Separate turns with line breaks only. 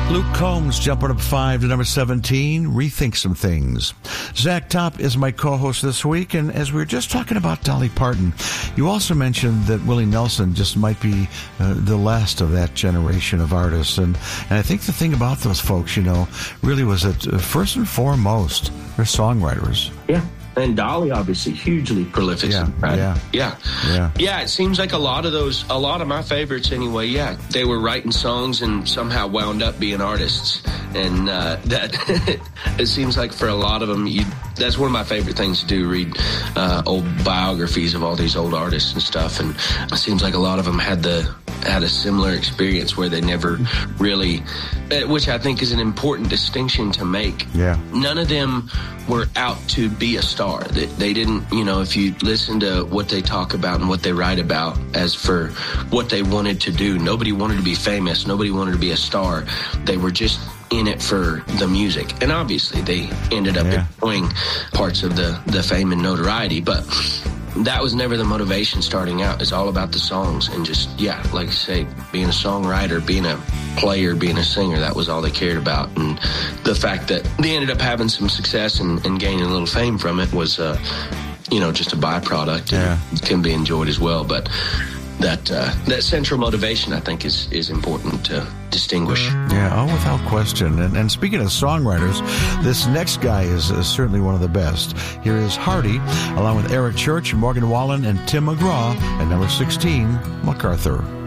Luke Combs jumping up 5 to number 17, Rethink Some Things. Zach Top is my co-host this week, and as we were just talking about Dolly Parton, you also mentioned that Willie Nelson just might be the last of that generation of artists. And I think the thing about those folks, really was that first and foremost, they're songwriters.
Yeah. And Dolly, obviously, hugely prolific.
Yeah.
It seems like a lot of my favorites anyway, they were writing songs and somehow wound up being artists. And that it seems like for a lot of them, that's one of my favorite things to do, read old biographies of all these old artists and stuff. And it seems like a lot of them had a similar experience where they never really, which I think is an important distinction to make.
Yeah.
None of them were out to be a star. They didn't, if you listen to what they talk about and what they write about as for what they wanted to do, nobody wanted to be famous. Nobody wanted to be a star. They were just in it for the music. And obviously they ended up enjoying parts of the fame and notoriety, but that was never the motivation starting out. It's all about the songs and just, like I say, being a songwriter, being a player, being a singer. That was all they cared about. And the fact that they ended up having some success and gaining a little fame from it was, just a byproduct and can be enjoyed as well. But that central motivation, I think, is important to distinguish.
Yeah, without question. And speaking of songwriters, this next guy is certainly one of the best. Here is Hardy, along with Eric Church, Morgan Wallen, and Tim McGraw, at number 16, MacArthur.